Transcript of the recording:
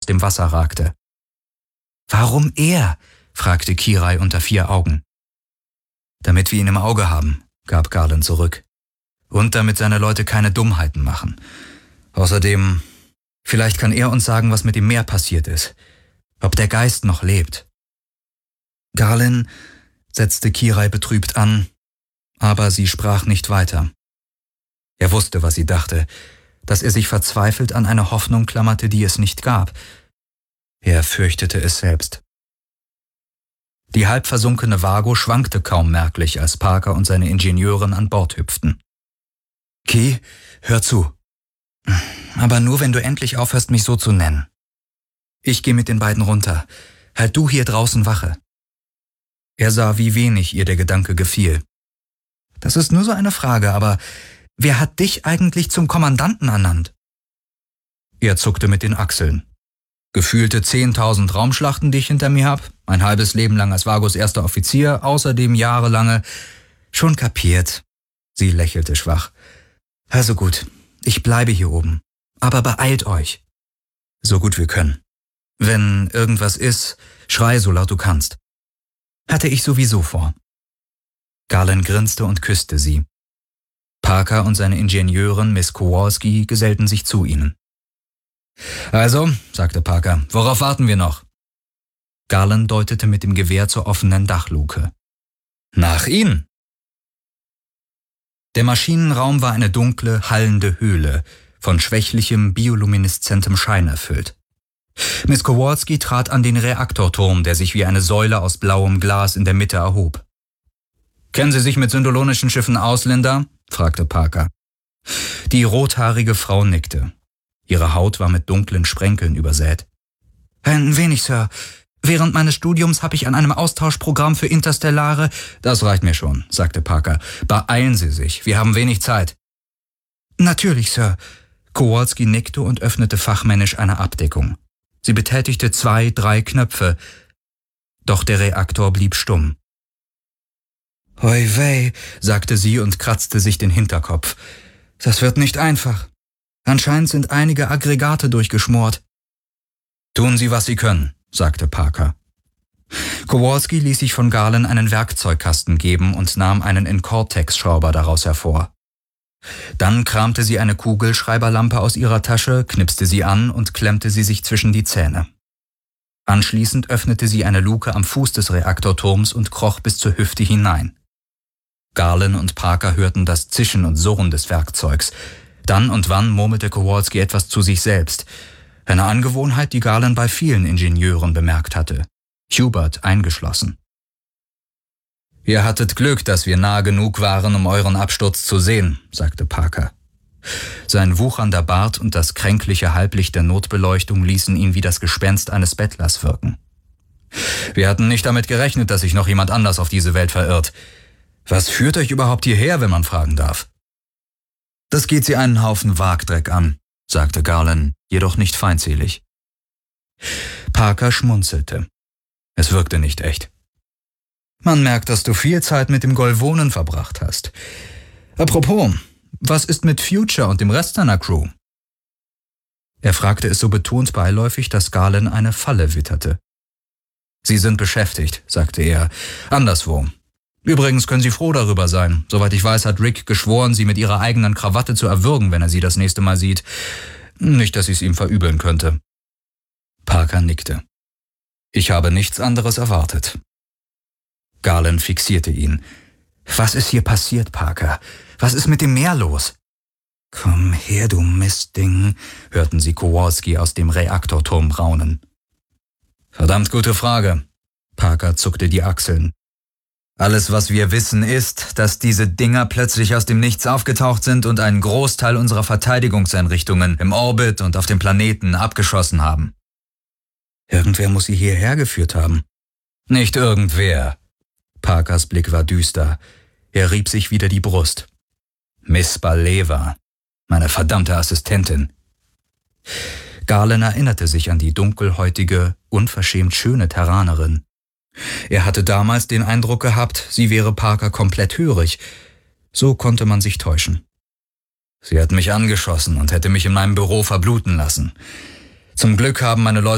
dem Wasser ragte. »Warum er?« fragte Kirai unter 4 Augen. »Damit wir ihn im Auge haben«, gab Garland zurück. »Und damit seine Leute keine Dummheiten machen. Außerdem, vielleicht kann er uns sagen, was mit dem Meer passiert ist. Ob der Geist noch lebt.« »Garland«, setzte Kirai betrübt an, aber sie sprach nicht weiter. Er wusste, was sie dachte, dass er sich verzweifelt an eine Hoffnung klammerte, die es nicht gab. Er fürchtete es selbst. Die halb versunkene Vago schwankte kaum merklich, als Parker und seine Ingenieurin an Bord hüpften. »Ki, hör zu. Aber nur, wenn du endlich aufhörst, mich so zu nennen. Ich gehe mit den beiden runter. Halt du hier draußen Wache.« Er sah, wie wenig ihr der Gedanke gefiel. »Das ist nur so eine Frage, aber wer hat dich eigentlich zum Kommandanten ernannt?« Er zuckte mit den Achseln. »Gefühlte 10.000 Raumschlachten, die ich hinter mir hab, ein halbes Leben lang als Vagos erster Offizier, außerdem jahrelange...« »Schon kapiert.« Sie lächelte schwach. »Also gut, ich bleibe hier oben. Aber beeilt euch.« »So gut wir können. Wenn irgendwas ist, schrei so laut du kannst.« »Hatte ich sowieso vor.« Garland grinste und küsste sie. Parker und seine Ingenieurin Miss Kowalski gesellten sich zu ihnen. »Also«, sagte Parker, »worauf warten wir noch?« Garland deutete mit dem Gewehr zur offenen Dachluke. »Nach Ihnen!« Der Maschinenraum war eine dunkle, hallende Höhle, von schwächlichem, biolumineszentem Schein erfüllt. Miss Kowalski trat an den Reaktorturm, der sich wie eine Säule aus blauem Glas in der Mitte erhob. »Kennen Sie sich mit syndolonischen Schiffen aus, Linda?« fragte Parker. Die rothaarige Frau nickte. Ihre Haut war mit dunklen Sprenkeln übersät. »Ein wenig, Sir. Während meines Studiums habe ich an einem Austauschprogramm für interstellare...« »Das reicht mir schon«, sagte Parker. »Beeilen Sie sich, wir haben wenig Zeit.« »Natürlich, Sir.« Kowalski nickte und öffnete fachmännisch eine Abdeckung. Sie betätigte 2, 3 Knöpfe. Doch der Reaktor blieb stumm. »Hoi wei«, sagte sie und kratzte sich den Hinterkopf. »Das wird nicht einfach. Anscheinend sind einige Aggregate durchgeschmort.« »Tun Sie, was Sie können«, sagte Parker. Kowalski ließ sich von Garland einen Werkzeugkasten geben und nahm einen In-Cortex-Schrauber daraus hervor. Dann kramte sie eine Kugelschreiberlampe aus ihrer Tasche, knipste sie an und klemmte sie sich zwischen die Zähne. Anschließend öffnete sie eine Luke am Fuß des Reaktorturms und kroch bis zur Hüfte hinein. Garland und Parker hörten das Zischen und Surren des Werkzeugs. Dann und wann murmelte Kowalski etwas zu sich selbst. Eine Angewohnheit, die Garland bei vielen Ingenieuren bemerkt hatte. Hubert eingeschlossen. »Ihr hattet Glück, dass wir nah genug waren, um euren Absturz zu sehen«, sagte Parker. Sein wuchernder Bart und das kränkliche Halblicht der Notbeleuchtung ließen ihn wie das Gespenst eines Bettlers wirken. »Wir hatten nicht damit gerechnet, dass sich noch jemand anders auf diese Welt verirrt. Was führt euch überhaupt hierher, wenn man fragen darf?« »Das geht Sie einen Haufen Wagdreck an«, sagte Garland, jedoch nicht feindselig. Parker schmunzelte. Es wirkte nicht echt. »Man merkt, dass du viel Zeit mit dem Golvonen verbracht hast. Apropos, was ist mit Future und dem Rest deiner Crew?« Er fragte es so betont beiläufig, dass Garland eine Falle witterte. »Sie sind beschäftigt«, sagte er, »anderswo. Übrigens können Sie froh darüber sein. Soweit ich weiß, hat Rick geschworen, Sie mit Ihrer eigenen Krawatte zu erwürgen, wenn er Sie das nächste Mal sieht. Nicht, dass ich es ihm verübeln könnte.« Parker nickte. »Ich habe nichts anderes erwartet.« Garland fixierte ihn. »Was ist hier passiert, Parker? Was ist mit dem Meer los?« »Komm her, du Mistding«, hörten sie Kowalski aus dem Reaktorturm raunen. »Verdammt gute Frage.« Parker zuckte die Achseln. »Alles, was wir wissen, ist, dass diese Dinger plötzlich aus dem Nichts aufgetaucht sind und einen Großteil unserer Verteidigungseinrichtungen im Orbit und auf dem Planeten abgeschossen haben.« »Irgendwer muss sie hierher geführt haben.« »Nicht irgendwer.« Parkers Blick war düster. Er rieb sich wieder die Brust. »Miss Baleva, meine verdammte Assistentin.« Garland erinnerte sich an die dunkelhäutige, unverschämt schöne Terranerin. Er hatte damals den Eindruck gehabt, sie wäre Parker komplett hörig. So konnte man sich täuschen. »Sie hat mich angeschossen und hätte mich in meinem Büro verbluten lassen. Zum Glück haben meine Leute